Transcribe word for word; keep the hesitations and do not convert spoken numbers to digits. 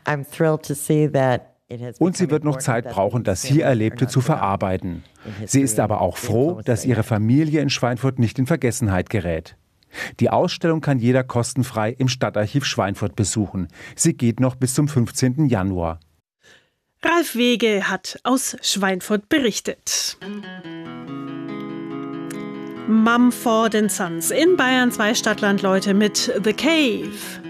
Und sie wird noch Zeit brauchen, das hier Erlebte zu verarbeiten. Sie ist aber auch froh, dass ihre Familie in Schweinfurt nicht in Vergessenheit gerät. Die Ausstellung kann jeder kostenfrei im Stadtarchiv Schweinfurt besuchen. Sie geht noch bis zum fünfzehnten Januar. Ralf Wege hat aus Schweinfurt berichtet. Mumford and Sons in Bayern zwei Stadtlandleute mit The Cave.